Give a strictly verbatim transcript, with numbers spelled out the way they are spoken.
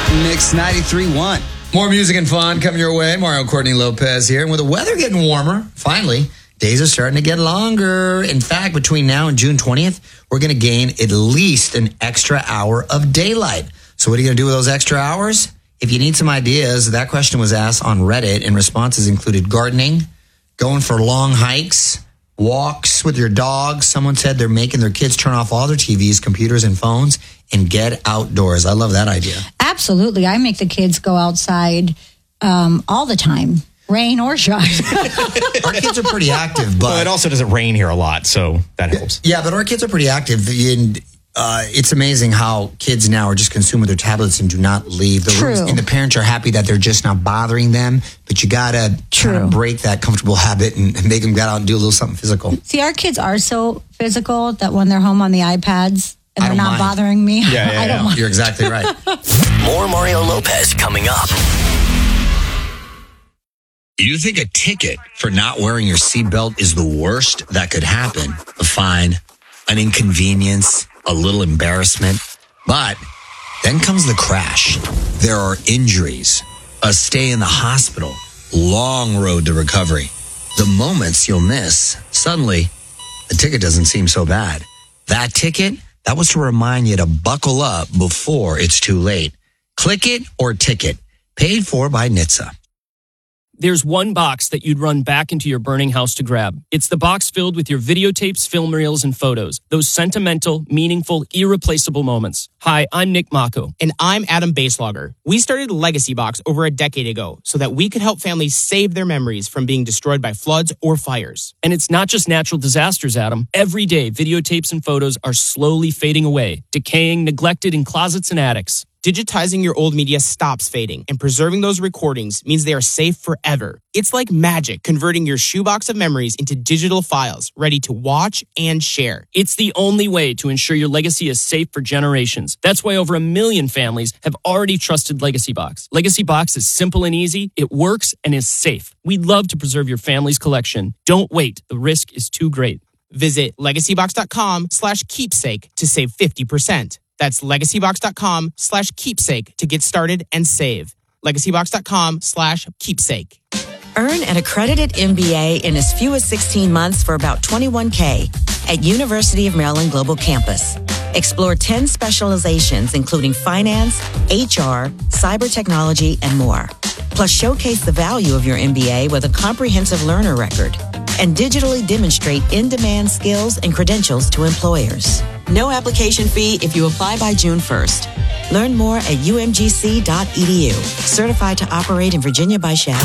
Mix ninety-three point one. More music and fun coming your way. Mario Courtney Lopez here. And with the weather getting warmer, finally, days are starting to get longer. In fact, between now and June twentieth, we're going to gain at least an extra hour of daylight. So what are you going to do with those extra hours? If you need some ideas, that question was asked on Reddit, and responses included gardening, going for long hikes, walks with your dog. Someone said they're making their kids turn off all their T Vs, computers, and phones and get outdoors. I love that idea. Absolutely. I make the kids go outside um, all the time, rain or shine. Our kids are pretty active, but... Well, it also doesn't rain here a lot, so that helps. Yeah, but our kids are pretty active, and uh, it's amazing how kids now are just consuming their tablets and do not leave the True. rooms. And the parents are happy that they're just not bothering them, but you got to kind of break that comfortable habit and, and make them get out and do a little something physical. See, our kids are so physical that when they're home on the iPads and I they're don't not mind. bothering me, Yeah, yeah, I don't yeah. mind. You're exactly right. More Mario Lopez coming up. You think a ticket for not wearing your seatbelt is the worst that could happen? A fine, an inconvenience, a little embarrassment. But then comes the crash. There are injuries, a stay in the hospital, long road to recovery. The moments you'll miss, suddenly, the ticket doesn't seem so bad. That ticket, that was to remind you to buckle up before it's too late. Click it or ticket. Paid for by N H T S A. There's one box that you'd run back into your burning house to grab. It's the box filled with your videotapes, film reels, and photos. Those sentimental, meaningful, irreplaceable moments. Hi, I'm Nick Mako. And I'm Adam Baselogger. We started Legacy Box over a decade ago so that we could help families save their memories from being destroyed by floods or fires. And it's not just natural disasters, Adam. Every day, videotapes and photos are slowly fading away, decaying, neglected in closets and attics. Digitizing your old media stops fading, and preserving those recordings means they are safe forever. It's like magic, converting your shoebox of memories into digital files, ready to watch and share. It's the only way to ensure your legacy is safe for generations. That's why over a million families have already trusted Legacy Box. Legacy Box is simple and easy, it works, and is safe. We'd love to preserve your family's collection. Don't wait. The risk is too great. Visit legacybox.com slash keepsake to save fifty percent. That's legacybox.com slash keepsake to get started and save. Legacybox.com slash keepsake. Earn an accredited M B A in as few as sixteen months for about twenty-one thousand dollars at University of Maryland Global Campus. Explore ten specializations, including finance, H R, cyber technology, and more. Plus, showcase the value of your M B A with a comprehensive learner record and digitally demonstrate in-demand skills and credentials to employers. No application fee if you apply by June first. Learn more at u m g c dot e d u. Certified to operate in Virginia by Shell.